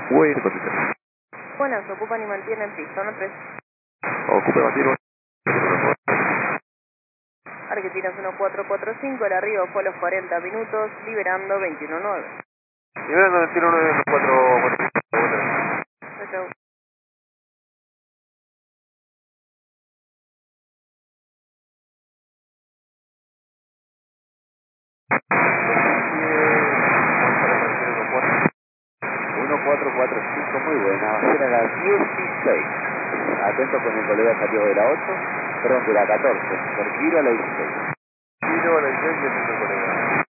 Wait, cotiza. Buenas, ocupan y mantienen pista, ¿no? 3. Ocupa mantiene. Argentinas 1445, el arribo fue a los 40 minutos, liberando 21.9. Liberando 21 de los 4. Chau, chau. Uno, cuatro, cuatro, cinco, muy buena. Va a ser a las 16. Atento con el colega Santiago de la 8, perdón, de la 14. Por giro a la 16. Giro a la 16 y atento colega.